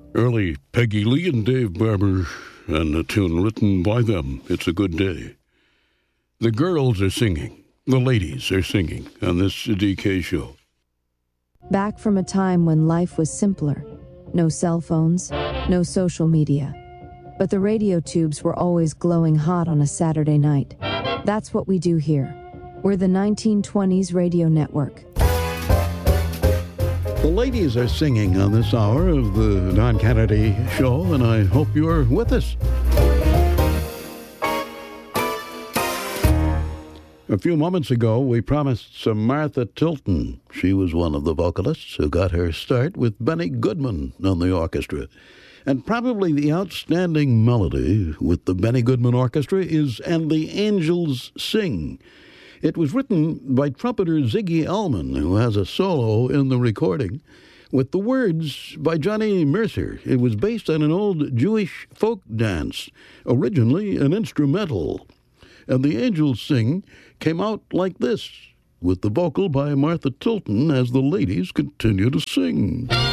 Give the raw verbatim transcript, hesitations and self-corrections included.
Early Peggy Lee and Dave Barber, and a tune written by them. It's a good day. The girls are singing. The ladies are singing on this D K show. Back from a time when life was simpler. No cell phones, no social media. But the radio tubes were always glowing hot on a Saturday night. That's what we do here. We're the nineteen twenties Radio Network. The ladies are singing on this hour of the Don Kennedy Show, and I hope you're with us. A few moments ago, we promised some Martha Tilton. She was one of the vocalists who got her start with Benny Goodman on the orchestra. And probably the outstanding melody with the Benny Goodman Orchestra is And the Angels Sing. It was written by trumpeter Ziggy Elman, who has a solo in the recording, with the words by Johnny Mercer. It was based on an old Jewish folk dance, originally an instrumental. And the Angels Sing came out like this, with the vocal by Martha Tilton as the ladies continue to sing.